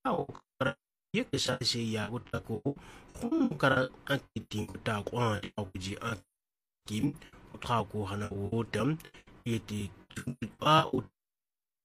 o kara yeke sa se ya buta ko kara akitim ta kwa akuji akim tra ko hana wotam eti pa